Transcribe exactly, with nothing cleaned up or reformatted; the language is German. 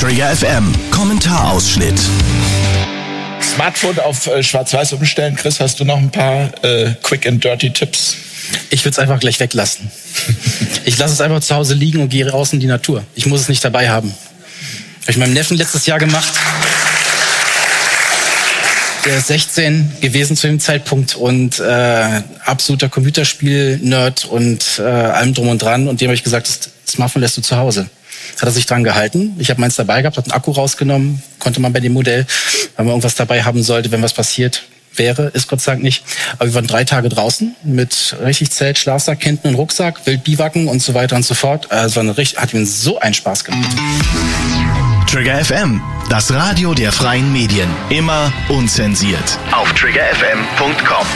Trigger F M Kommentarausschnitt. Smartphone auf äh, Schwarz-Weiß umstellen. Chris, hast du noch ein paar äh, Quick and Dirty Tipps? Ich würde es einfach gleich weglassen. Ich lasse es einfach zu Hause liegen und gehe raus in die Natur. Ich muss es nicht dabei haben. Habe ich meinem Neffen letztes Jahr gemacht. Der ist sechzehn gewesen zu dem Zeitpunkt und äh, absoluter Computerspiel-Nerd und äh, allem drum und dran. Und dem habe ich gesagt, das Smartphone lässt du zu Hause. Hat er sich dran gehalten. Ich habe meins dabei gehabt, habe einen Akku rausgenommen. Konnte man bei dem Modell, wenn man irgendwas dabei haben sollte, wenn was passiert wäre, ist Gott sei Dank nicht. Aber wir waren drei Tage draußen mit richtig Zelt, Schlafsack hinten und Rucksack, wild biwaken und so weiter und so fort. Also war richtig, hat mir so einen Spaß gemacht. Trigger F M, das Radio der freien Medien. Immer unzensiert. Auf trigger f m punkt com.